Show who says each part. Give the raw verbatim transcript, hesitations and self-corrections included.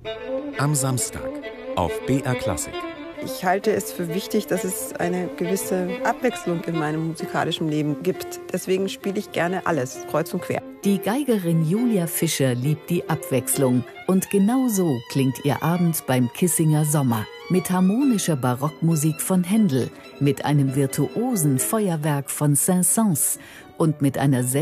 Speaker 1: Am Samstag auf B R Klassik.
Speaker 2: Ich halte es für wichtig, dass es eine gewisse Abwechslung in meinem musikalischen Leben gibt. Deswegen spiele ich gerne alles, kreuz und quer.
Speaker 3: Die Geigerin Julia Fischer liebt die Abwechslung. Und genau so klingt ihr Abend beim Kissinger Sommer. Mit harmonischer Barockmusik von Händel, mit einem virtuosen Feuerwerk von Saint-Saëns und mit einer